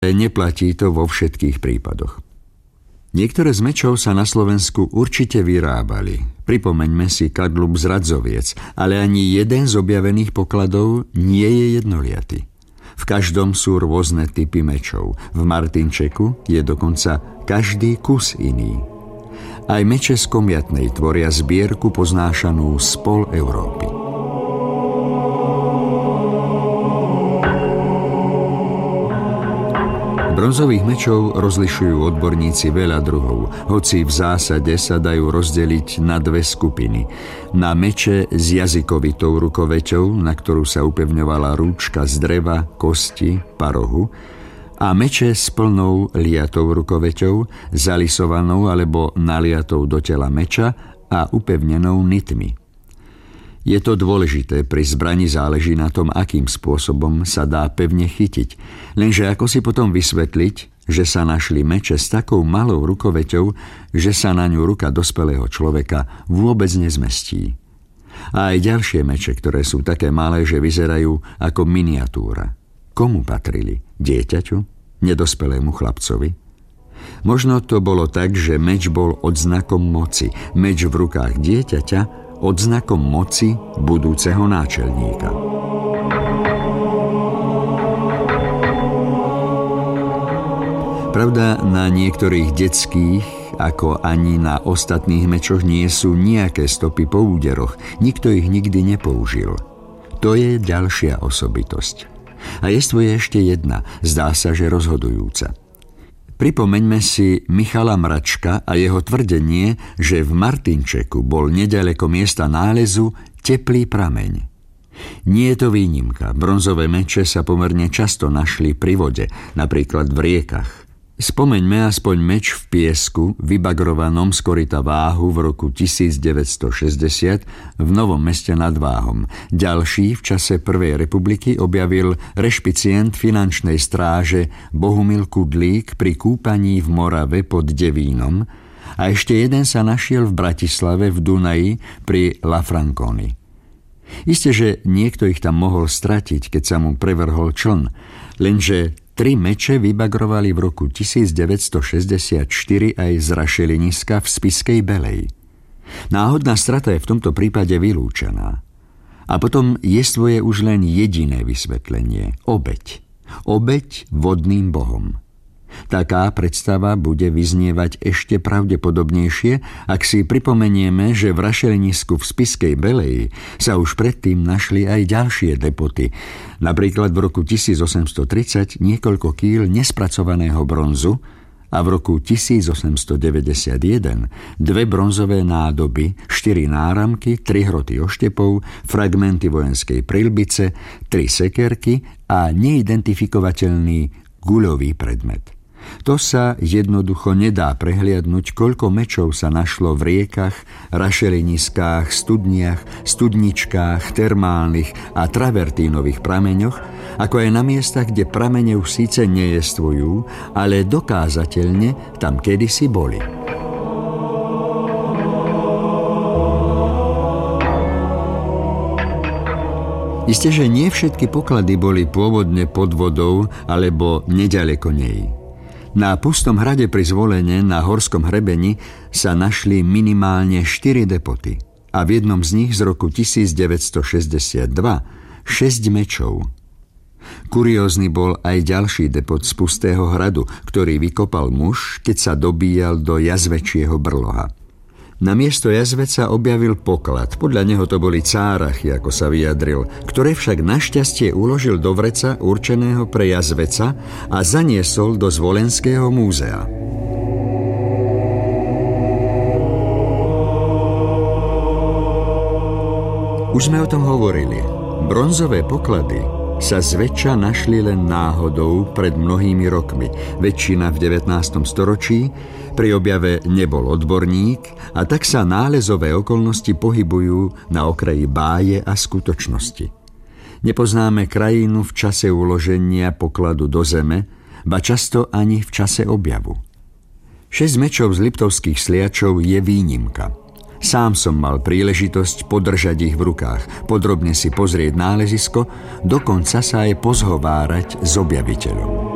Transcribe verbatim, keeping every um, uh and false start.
Neplatí to vo všetkých prípadoch. Niektoré z mečov sa na Slovensku určite vyrábali. Pripomeňme si kadlub z Radzoviec, ale ani jeden z objavených pokladov nie je jednoliaty. V každom sú rôzne typy mečov. V Martinčeku je dokonca každý kus iný. Aj meče z Komiatnej tvoria zbierku poznášanú z pol Európy. Bronzových mečov rozlišujú odborníci veľa druhov, hoci v zásade sa dajú rozdeliť na dve skupiny. Na meče s jazykovitou rukoveťou, na ktorú sa upevňovala rúčka z dreva, kosti, parohu, a meče s plnou liatou rukoveťou, zalisovanou alebo naliatou do tela meča a upevnenou nitmi. Je to dôležité, pri zbrani záleží na tom, akým spôsobom sa dá pevne chytiť. Lenže ako si potom vysvetliť, že sa našli meče s takou malou rukoveťou, že sa na ňu ruka dospelého človeka vôbec nezmestí. A aj ďalšie meče, ktoré sú také malé, že vyzerajú ako miniatúra. Komu patrili? Dieťaťu? Nedospelému chlapcovi? Možno to bolo tak, že meč bol odznakom moci. Meč v rukách dieťaťa odznakom moci budúceho náčelníka. Pravda, na niektorých detských, ako ani na ostatných mečoch nie sú nejaké stopy po úderoch. Nikto ich nikdy nepoužil. To je ďalšia osobitosť. A jest je ešte jedna, zdá sa, že rozhodujúca. Pripomeňme si Michala Mračka a jeho tvrdenie, že v Martinčeku bol neďaleko miesta nálezu teplý prameň. Nie je to výnimka. Bronzové meče sa pomerne často našli pri vode, napríklad v riekach. Spomeňme aspoň meč v piesku, vybagrovanom z koryta Váhu v roku tisícdeväťstošesťdesiat v Novom Meste nad Váhom. Ďalší v čase Prvej republiky objavil rešpicient finančnej stráže Bohumil Kudlík pri kúpaní v Morave pod Devínom a ešte jeden sa našiel v Bratislave v Dunaji pri La Franconi. Isté, že niekto ich tam mohol stratiť, keď sa mu prevrhol čln, lenže tri meče vybagrovali v roku tisícdeväťstošesťdesiatštyri aj z rašeliniska v Spišskej Belej. Náhodná strata je v tomto prípade vylúčená. A potom jestvuje už len jediné vysvetlenie – obeť. Obeť vodným bohom. Taká predstava bude vyznievať ešte pravdepodobnejšie, ak si pripomenieme, že v rašelinisku v Spišskej Belej sa už predtým našli aj ďalšie depoty. Napríklad v roku tisícosemstotridsať niekoľko kíl nespracovaného bronzu a v roku tisícosemstodeväťdesiatjeden dve bronzové nádoby, štyri náramky, tri hroty oštepov, fragmenty vojenskej prilbice, tri sekerky a neidentifikovateľný guľový predmet. To sa jednoducho nedá prehliadnúť, koľko mečov sa našlo v riekach, rašeliniskách, studniach, studničkách, termálnych a travertínových prameňoch, ako aj na miestach, kde pramene už síce nejestvujú, ale dokázateľne tam kedysi boli. Isté, že nie všetky poklady boli pôvodne pod vodou alebo neďaleko nej. Na Pustom hrade pri Zvolene na Horskom hrebení sa našli minimálne štyri depoty a v jednom z nich z roku tisícdeväťstošesťdesiatdva šesť mečov. Kuriózny bol aj ďalší depot z Pustého hradu, ktorý vykopal muž, keď sa dobíjal do jazvečieho brloha. Na miesto jazveca objavil poklad, podľa neho to boli cárachy, ako sa vyjadril, ktoré však našťastie uložil do vreca určeného pre jazveca a zaniesol do Zvolenského múzea. Už sme o tom hovorili. Bronzové poklady sa zväčša našli len náhodou pred mnohými rokmi. Väčšina v devätnástom storočí, pri objave nebol odborník a tak sa nálezové okolnosti pohybujú na okraji báje a skutočnosti. Nepoznáme krajinu v čase uloženia pokladu do zeme, ba často ani v čase objavu. Šesť mečov z Liptovských Sliačov je výnimka. Sám som mal príležitosť podržať ich v rukách, podrobne si pozrieť nálezisko, dokonca sa aj pozhovárať s objaviteľom.